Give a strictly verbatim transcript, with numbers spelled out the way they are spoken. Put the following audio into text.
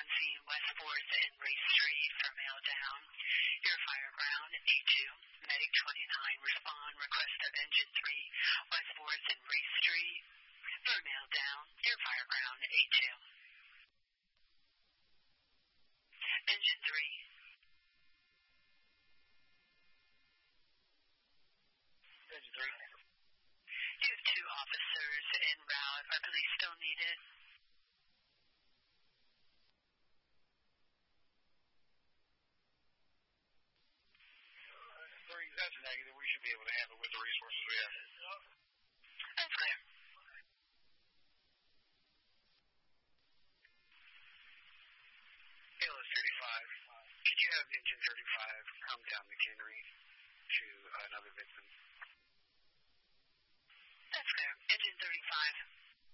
on scene West fourth and Race Street for mail down. Your fire ground at A two. Medic twenty-nine, respond. Request of Engine three, West fourth and Race Street for mail down. Your fire ground at A two. Engine three. Engine three. You have two officers en route. Are police still needed? Three, that's a negative. We should be able to handle with the resources we have. That's clear. A L S thirty-five, could you have Engine thirty-five come down McHenry to another victim? That's clear. Engine thirty-five.